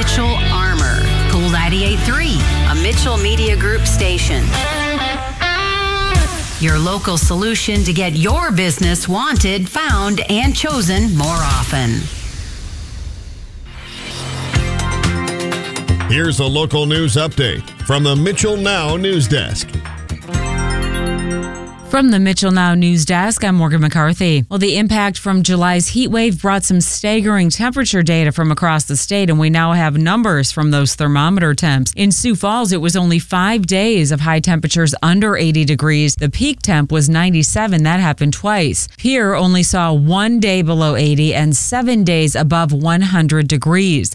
Mitchell Armor. Cool 98.3, a Mitchell Media Group station. Your local solution to get your business wanted, found, and chosen more often. Here's a local news update from the Mitchell Now News Desk. From the Mitchell Now News Desk, I'm Morgan McCarthy. Well, the impact from July's heat wave brought some staggering temperature data from across the state, and we now have numbers from those thermometer temps. In Sioux Falls, it was only 5 days of high temperatures under 80 degrees. The peak temp was 97. That happened twice. Pierre only saw 1 day below 80 and 7 days above 100 degrees.